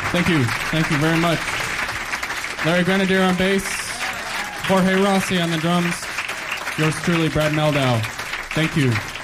Thank you. Thank you very much. Larry Grenadier on bass, Jorge Rossi on the drums, yours truly, Brad Meldau. Thank you.